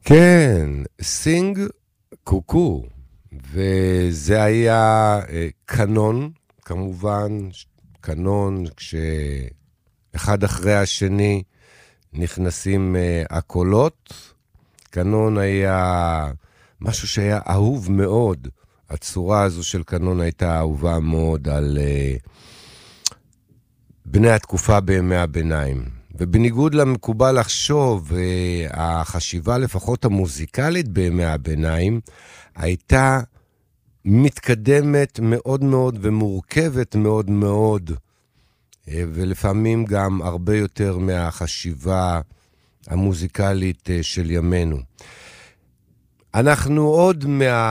כן, סינג קוקו, וזה היה קנון, כמובן, קנון כשאחד אחרי השני נכנסים הקולות. קנון היה משהו שהיה אהוב מאוד, הצורה הזו של קנון הייתה אהובה מאוד על בני התקופה בימי הביניים. ובניגוד למקובל לחשוב, החשיבה לפחות המוזיקלית בימי הביניים הייתה מתקדמת מאוד מאוד ומורכבת מאוד מאוד, ולפעמים גם הרבה יותר מהחשיבה המוזיקלית של ימינו. אנחנו עוד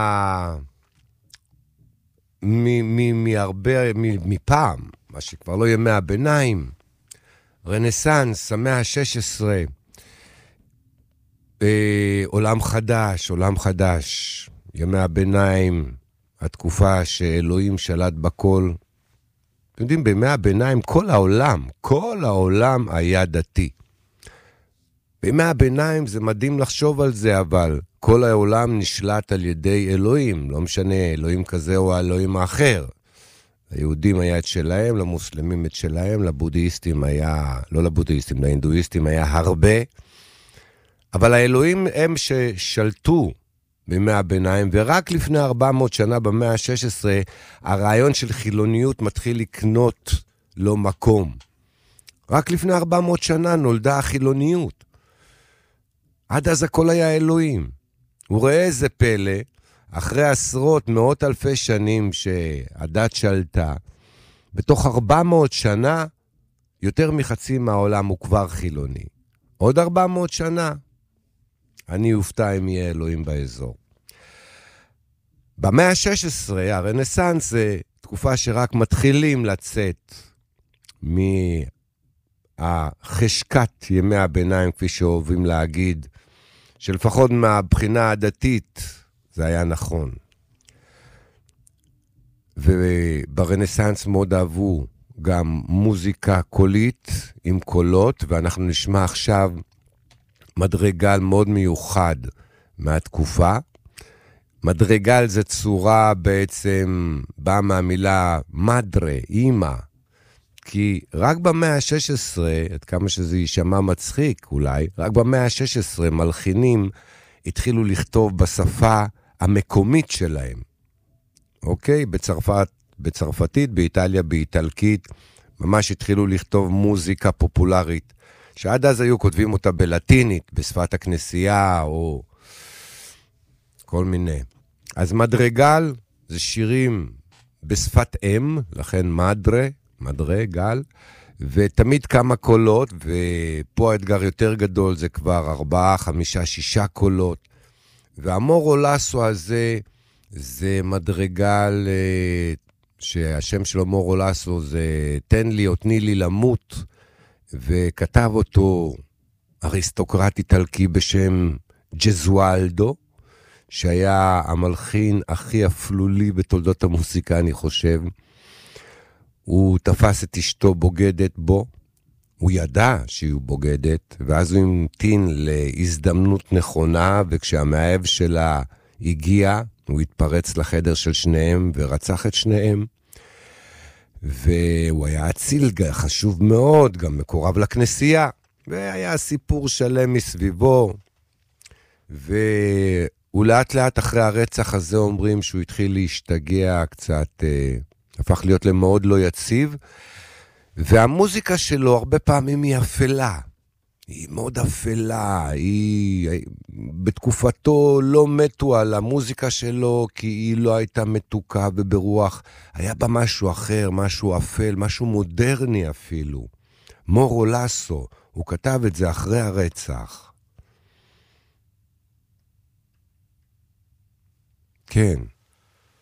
מפעם, מה שכבר לא ימי הביניים, רנסנס, המאה ה-16, עולם חדש, ימי הביניים, התקופה שאלוהים שלט בכל. אתם יודעים, בימי הביניים כל העולם היה דתי. בימי הביניים זה מדהים לחשוב על זה, אבל כל העולם נשלט על ידי אלוהים, לא משנה אלוהים כזה או אלוהים האחר. ליהודים היה את שלהם, למוסלמים את שלהם, לבודהיסטים היה, לא לבודהיסטים, להינדואיסטים היה הרבה, אבל האלוהים הם ששלטו בימי הביניים, ורק לפני 400 שנה במאה ה-16, הרעיון של חילוניות מתחיל לקנות לו מקום. רק לפני 400 שנה נולדה החילוניות. עד אז הכל היה אלוהים. הוא ראה איזה פלא, אחרי עשרות, מאות אלפי שנים שהדת שלטה, בתוך 400 שנה, יותר מחצי מהעולם הוא כבר חילוני. עוד 400 שנה, אני אופתע אם יהיה אלוהים באזור. במאה ה-16, הרנסנס זה תקופה שרק מתחילים לצאת מהחשקת ימי הביניים, כפי שאוהבים להגיד, שלפחות מהבחינה הדתית זה היה נכון. וברנסנס מאוד אהבו גם מוזיקה קולית עם קולות, ואנחנו נשמע עכשיו מדרגל מאוד מיוחד מהתקופה. מדרגל זה צורה בעצם, באה מהמילה מדרה, אימא, כי רק במאה ה-16, עד כמה שזה יישמע מצחיק אולי, רק במאה ה-16 מלחינים התחילו לכתוב בשפה המקומית שלהם. אוקיי? בצרפתית, באיטליה, באיטלקית, ממש התחילו לכתוב מוזיקה פופולרית, שעד אז היו כותבים אותה בלטינית, בשפת הכנסייה, או כל מיני. אז מדרגל זה שירים בשפת אם, לכן מדרגל, ותמיד כמה קולות, ופה האתגר יותר גדול, זה כבר 4, 5, 6 קולות, והמורו לסו הזה, זה מדרגל, שהשם שלו מורו לסו, זה תן לי או תני לי למות, וכתב אותו אריסטוקרט איטלקי בשם ג'זואלדו, שהיה המלחין הכי אפלולי בתולדות המוסיקה, אני חושב. הוא תפס את אשתו בוגדת בו, הוא ידע שהיא בוגדת, ואז הוא המתין להזדמנות נכונה, וכשהמאהב שלה הגיע, הוא התפרץ לחדר של שניהם ורצח את שניהם. והוא היה אציל חשוב מאוד, גם מקורב לכנסייה, והיה סיפור שלם מסביבו, והוא לאט לאט אחרי הרצח הזה אומרים שהוא התחיל להשתגע קצת, הפך להיות למאוד לא יציב, והמוזיקה שלו הרבה פעמים היא אפלה, היא מאוד אפלה, בתקופתו לא מתו על המוזיקה שלו, כי היא לא הייתה מתוקה וברוח, היה בה משהו אחר, משהו אפל, משהו מודרני אפילו. מורו לסו, הוא כתב את זה אחרי הרצח. כן.